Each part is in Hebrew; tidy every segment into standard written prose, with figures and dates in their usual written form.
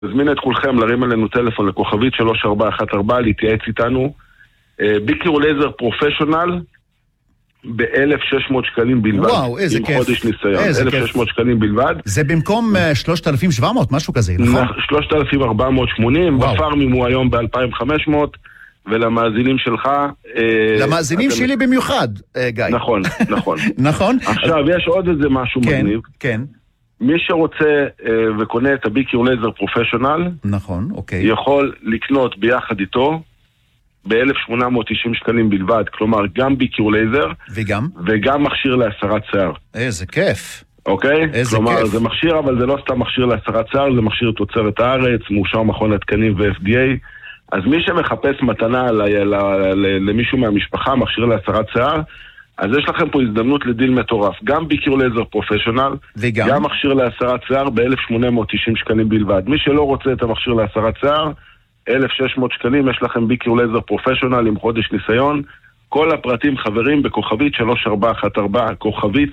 נזמין את כולכם להרים עלינו טלפון לכוכבית 3414 להתייעץ איתנו. ביקר לייזר פרופשיונל ב-1,600 שקלים בלבד. וואו, איזה כיף. עם חודש ניסיון. 1,600 שקלים בלבד. זה במקום 3,700, משהו כזה, נכון? 3,480, בפארמים הוא היום ב-2,500, ולמאזינים שלך... למאזינים שלי במיוחד, גיא. נכון, נכון. נכון? עכשיו, יש עוד איזה משהו מגניב. כן. מי שרוצה וקונה את הביקר לייזר פרופשיונל, נכון, אוקיי. יכול לקנות ביחד איתו ב-1,890 שקלים בלבד, כלומר גם ביקר לייזר וגם מכשיר להסרת שיער. איזה כיף. אוקיי? כלומר זה מכשיר, אבל זה לא סתם מכשיר להסרת שיער, זה מכשיר תוצרת הארץ, מאושר מכון התקנים ו-FDA. אז מי שמחפש מתנה למישהו מהמשפחה, מכשיר להסרת שיער, אז יש לכם פה הזדמנות לדיל מטורף. גם ביקר לייזר פרופשיונל, גם מכשיר להסרת שיער ב-1,890 שקלים בלבד. מי שלא רוצה את המכשיר להסרת שיער, 1,600 שקלים, יש לכם ביקר לייזר פרופשיונל עם חודש ניסיון. כל הפרטים חברים בכוכבית 3414, כוכבית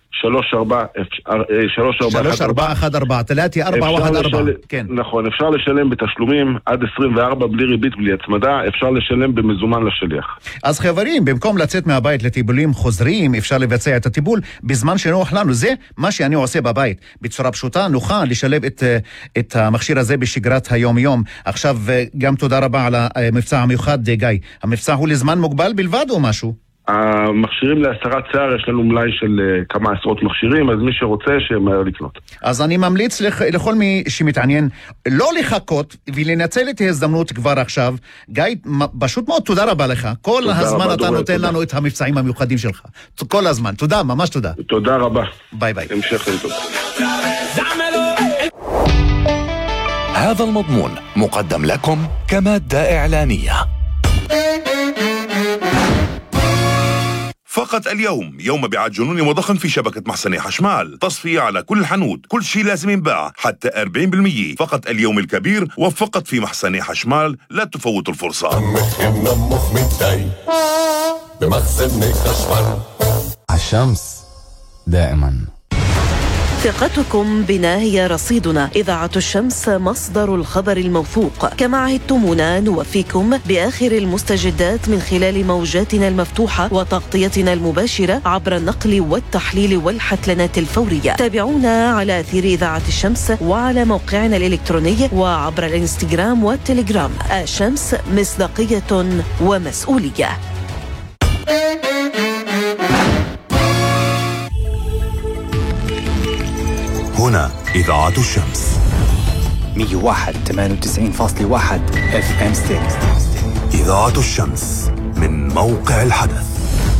3414, תלאתי 414. נכון, אפשר לשלם בתשלומים עד 24 בלי ריבית, בלי הצמדה, אפשר לשלם במזומן לשליח. אז חברים, במקום לצאת מהבית לטיפולים חוזרים, אפשר לבצע את הטיפול בזמן שנוח לנו. זה מה שאני עושה בבית, בצורה פשוטה, נוחה לשלב את המכשיר הזה בשגרת היום-יום. עכשיו גם תודה רבה על המבצע המיוחד, גיא. המבצע הוא לזמן מוגבל בלבד או משהו? המכשירים להסרת שיער, יש לנו מלאי של כמה עשרות מכשירים, אז מי שרוצה שמהר לקנות. אז אני ממליץ לכל מי שמתעניין לא לחכות ולנצל את ההזדמנות כבר עכשיו. גיא, פשוט מאוד תודה רבה לך. כל הזמן אתה נותן לנו את המבצעים המיוחדים שלך. כל הזמן. תודה, ממש תודה. תודה רבה. ביי ביי. המשך טוב. هذا المضمون مقدم لكم كمادة إعلانية. فقط اليوم يوم مبيعات جنوني وضخم في شبكة محسني حشمال، تصفية على كل الحنوت، كل شيء لازم ينباع حتى 40%. فقط اليوم الكبير وفقط في محسني حشمال، لا تفوتوا الفرصة. بمحسني حشمال. الشمس دائما. ثقتكم بنا هي رصيدنا. إذاعة الشمس مصدر الخبر الموثوق. كما عهدتمونا نوفيكم بآخر المستجدات من خلال موجاتنا المفتوحة وتغطيتنا المباشرة عبر النقل والتحليل والحتلنات الفورية. تابعونا على أثير إذاعة الشمس وعلى موقعنا الإلكتروني وعبر الإنستغرام والتليجرام. الشمس مصداقية ومسؤولية. هنا إذاعة الشمس 101.98.1 FM ستيريو. إذاعة الشمس من موقع الحدث.